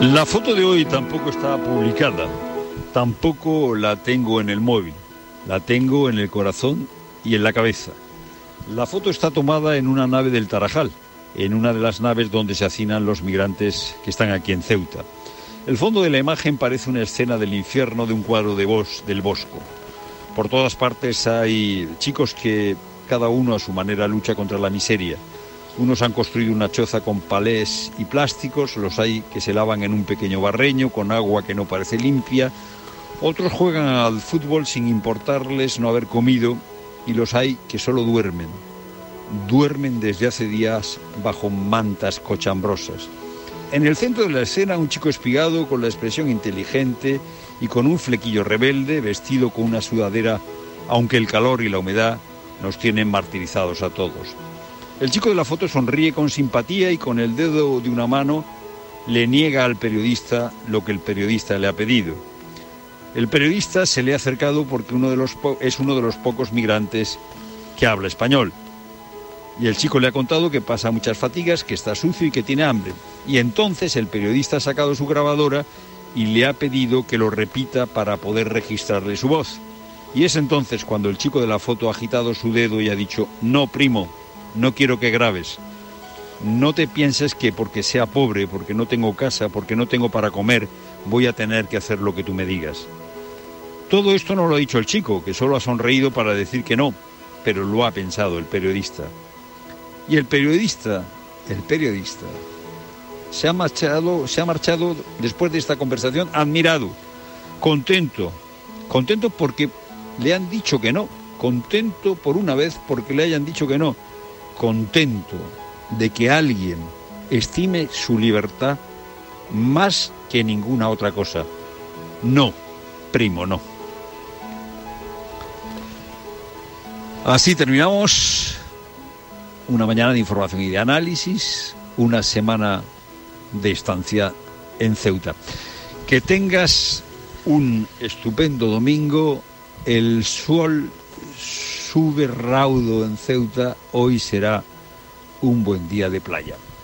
La foto de hoy tampoco está publicada, tampoco la tengo en el móvil, la tengo en el corazón y en la cabeza. La foto está tomada en una nave del Tarajal, en una de las naves donde se hacinan los migrantes que están aquí en Ceuta. El fondo de la imagen parece una escena del infierno de un cuadro del Bosco. Por todas partes hay chicos que cada uno a su manera lucha contra la miseria. Unos han construido una choza con palés y plásticos, los hay que se lavan en un pequeño barreño con agua que no parece limpia. Otros juegan al fútbol sin importarles no haber comido y los hay que solo duermen. Duermen desde hace días bajo mantas cochambrosas. En el centro de la escena un chico espigado con la expresión inteligente y con un flequillo rebelde, vestido con una sudadera, aunque el calor y la humedad nos tienen martirizados a todos. El chico de la foto sonríe con simpatía y con el dedo de una mano le niega al periodista lo que el periodista le ha pedido. El periodista se le ha acercado porque es uno de los pocos migrantes que habla español. Y el chico le ha contado que pasa muchas fatigas, que está sucio y que tiene hambre. Y entonces el periodista ha sacado su grabadora y le ha pedido que lo repita para poder registrarle su voz. Y es entonces cuando el chico de la foto ha agitado su dedo y ha dicho: no, primo, no quiero que grabes. No te pienses que porque sea pobre, porque no tengo casa, porque no tengo para comer, voy a tener que hacer lo que tú me digas. Todo esto no lo ha dicho el chico, que solo ha sonreído para decir que no, pero lo ha pensado el periodista. Y el periodista se ha marchado después de esta conversación admirado, contento porque le han dicho que no, contento por una vez porque le hayan dicho que no, contento de que alguien estime su libertad más que ninguna otra cosa. No, primo, no. Así terminamos una mañana de información y de análisis, una semana de estancia en Ceuta. Que tengas un estupendo domingo. El sol sube raudo en Ceuta. Hoy será un buen día de playa.